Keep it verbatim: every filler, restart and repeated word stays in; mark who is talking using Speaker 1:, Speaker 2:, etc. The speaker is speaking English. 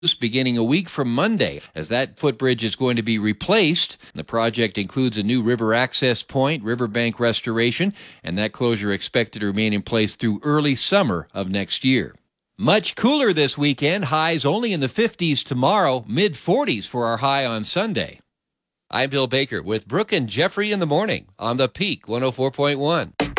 Speaker 1: beginning a week from Monday, as that footbridge is going to be replaced. The project includes a new river access point, riverbank restoration, and that closure expected to remain in place through early summer of next year. Much cooler this weekend, highs only in the fifties tomorrow, mid forties for our high on Sunday. I'm Bill Baker with Brooke and Jeffrey in the morning on the Peak one oh four point one.